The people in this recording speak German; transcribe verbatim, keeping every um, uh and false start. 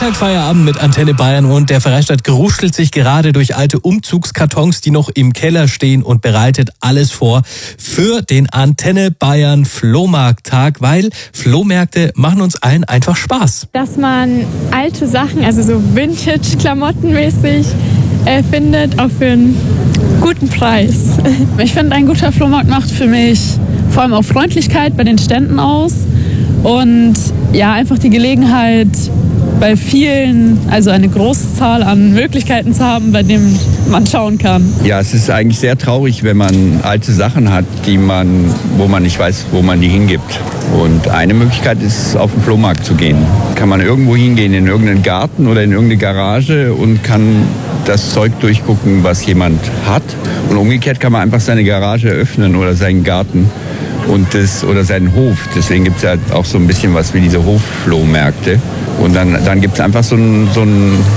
Freitagsfeierabend mit Antenne Bayern und der Freistaat geruschelt sich gerade durch alte Umzugskartons, die noch im Keller stehen und bereitet alles vor für den Antenne Bayern Flohmarkttag, weil Flohmärkte machen uns allen einfach Spaß. Dass man alte Sachen, also so Vintage-Klamottenmäßig, äh, findet, auch für einen guten Preis. Ich finde, ein guter Flohmarkt macht für mich vor allem auch Freundlichkeit bei den Ständen aus und ja, einfach die Gelegenheit, bei vielen, also eine große Zahl an Möglichkeiten zu haben, bei denen man schauen kann. Ja, es ist eigentlich sehr traurig, wenn man alte Sachen hat, die man, wo man nicht weiß, wo man die hingibt. Und eine Möglichkeit ist, auf den Flohmarkt zu gehen. Kann man irgendwo hingehen, in irgendeinen Garten oder in irgendeine Garage und kann das Zeug durchgucken, was jemand hat. Und umgekehrt kann man einfach seine Garage öffnen oder seinen Garten. Und das, oder seinen Hof. Deswegen gibt es ja auch so ein bisschen was wie diese Hofflohmärkte. Und dann, dann gibt es einfach so ein, so ein